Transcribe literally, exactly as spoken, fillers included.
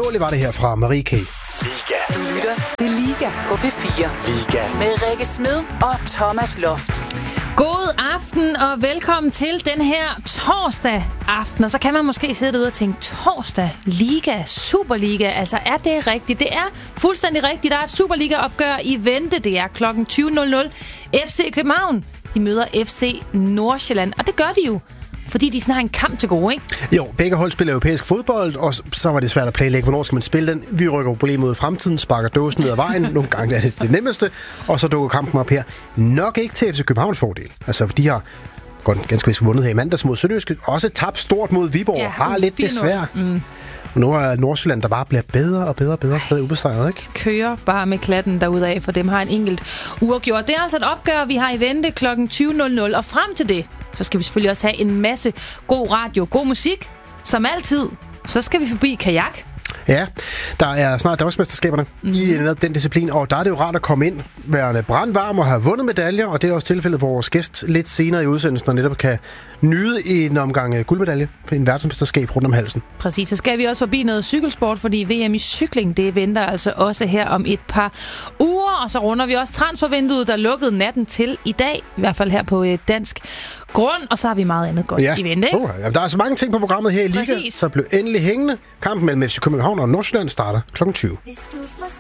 Målet var det her fra Marie K. Liga. Du lytter til Liga på P fire. Liga. Med Rikke Smed og Thomas Loft. God aften og velkommen til den her torsdag aften. Og så kan man måske sidde derude og tænke, torsdag, Liga, Superliga, altså er det rigtigt? Det er fuldstændig rigtigt. Der er et Superliga-opgør i vente. Det er klokken tyve nul nul. F C København, de møder F C Nordsjælland, og det gør de jo, fordi de sådan har en kamp til gode, ikke? Jo, begge hold spiller europæisk fodbold, og så var det svært at planlægge, hvornår skal man spille den. Vi rykker problemet ud i fremtiden, sparker dåsen ned ad vejen. Nogle gange er det det nemmeste, og så dukker kampen op her. Nok ikke til F C Københavns fordel. Altså, de har godt ganske vist vundet her i mandags mod Sønderjyske. Også tabt stort mod Viborg. Ja, har lidt besvær. Mm. Og nu er Nordsjælland, der bare bliver bedre og bedre og bedre, stadig ubesejret, ikke? Kører bare med klatten derudaf, for dem har en enkelt uafgjort. Det er altså et opgør, vi har i vente klokken tyve nul nul, og frem til det, så skal vi selvfølgelig også have en masse god radio, god musik. Som altid, så skal vi forbi kajak. Ja, der er snart Danmarksmesterskaberne mm. i netop den disciplin, og der er det jo rart at komme ind, værende brandvarm og have vundet medaljer, og det er også tilfældet, hvor vores gæst lidt senere i udsendelsen netop kan nyde en omgang guldmedalje for en verdensmesterskab rundt om halsen. Præcis, så skal vi også forbi noget cykelsport, fordi V M i cykling, det venter altså også her om et par uger, og så runder vi også transfervinduet, der lukkede natten til i dag, i hvert fald her på dansk grund, og så har vi meget andet godt ja. i vente, ikke? Oh, ja. Der er så mange ting på programmet her i Liga, så blev endelig hængende. Kampen mellem F C København og Nordsjælland starter klokken tyve.